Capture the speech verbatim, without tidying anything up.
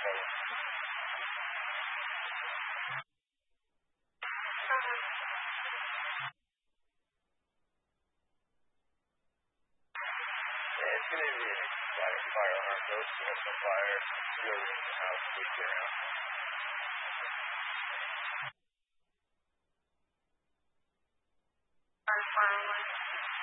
Yeah, it's gonna be an fire, fire alarm. Those, you have some fires, steel rings and house leak around.